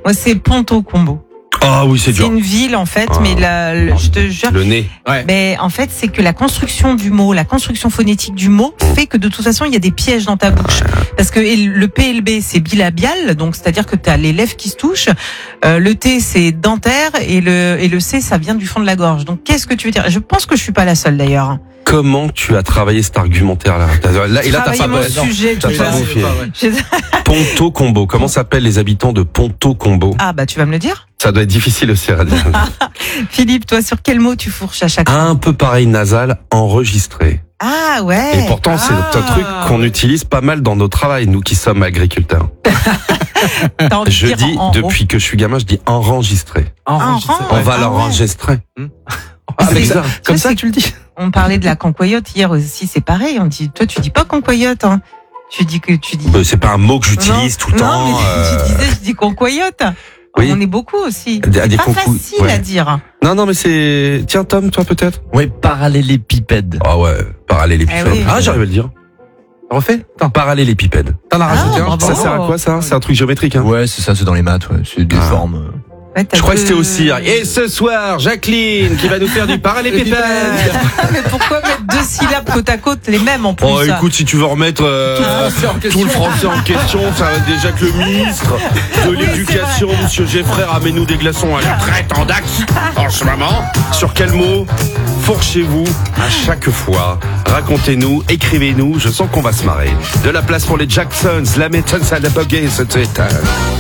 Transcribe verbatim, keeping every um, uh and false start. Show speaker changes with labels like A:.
A: Moi, c'est Ponto Combo.
B: Ah oui, c'est
A: C'est
B: dur.
A: une ville en fait,
B: Ah.
A: mais la, le- je te jure.
B: Le nez.
C: Ouais.
A: Mais en fait, c'est que la construction du mot, la construction phonétique du mot fait que de toute façon, il y a des pièges dans ta bouche. Parce que le P L B, c'est bilabial, donc c'est-à-dire que tu as les lèvres qui se touchent. Euh, le T, c'est dentaire, et le et le C, ça vient du fond de la gorge. Donc qu'est-ce que tu veux dire? Je pense que je suis pas la seule d'ailleurs.
B: Comment tu as travaillé cet argumentaire-là là, Et là, t'as
A: Travailler
B: pas,
A: mon
B: non,
A: sujet,
B: t'as
A: tu
B: pas
A: vois.
B: bouffé.
A: Je-
B: Ponto Combo. Comment s'appellent les habitants de Ponto Combo?
A: Ah bah tu vas me le dire.
B: Ça doit être difficile aussi à dire.
A: Philippe, toi, sur quel mot tu fourches à chaque fois?
B: Un peu pareil nasal, enregistré.
A: Ah ouais.
B: Et pourtant, c'est
A: Ah.
B: un truc qu'on utilise pas mal dans nos travails, nous qui sommes agriculteurs.
A: T'as envie de
B: Je
A: dire
B: dis,
A: en haut.
B: depuis que je suis gamin, je dis enregistré.
C: Enregistré.
A: rang.
B: On
A: Ouais.
B: va
A: Ah
B: l'enregistrer.
C: ouais.
B: Ah,
A: C'est-
B: mais ça,
C: Comme
A: Ça,
C: ça,
A: c'est-
C: tu le dis.
A: On parlait de la concoyote hier aussi, c'est pareil. On dit, toi, tu dis pas concoyote, hein. Tu dis que tu dis.
B: bah, c'est pas un mot que j'utilise
A: Non,
B: tout le
A: non,
B: temps.
A: mais
B: euh,
A: tu disais, je dis concoyote.
B: Oui.
A: On est beaucoup aussi.
B: Des-
A: C'est
B: des
A: pas
B: concou-
A: facile
B: ouais.
A: à dire.
B: Non, non, mais c'est... Tiens, Tom, toi peut-être?
C: Oui, parallélépipède.
B: Ah ouais, parallélépipède.
A: Eh oui.
B: Ah, j'arrive à le dire.
C: Refais. Attends.
B: Parallélépipède.
C: T'en as
A: Ah,
C: rajouté un.
A: bravo.
B: Ça sert à quoi, ça? C'est un truc géométrique, hein?
C: Ouais, c'est ça, c'est dans les maths, ouais. C'est des
B: Ah.
C: formes. euh.
A: Ouais, t'as
B: Je crois que
A: deux-
B: c'était aussi. Et ce soir, Jacqueline qui va nous faire du parallélépipède.
A: Mais pourquoi mettre deux syllabes côte à côte, les mêmes en plus?
B: Oh, écoute, si tu veux remettre euh, tout le français en question, ça va déjà que le ministre de l'Éducation, Monsieur Geffray, ramène-nous des glaçons à la traite en Dax en ce moment. Sur quel mot fourchez-vous à chaque fois? Racontez-nous, écrivez-nous, je sens qu'on va se marrer. De la place pour les Jacksons, la méthode, ça n'a pas gay, c'était...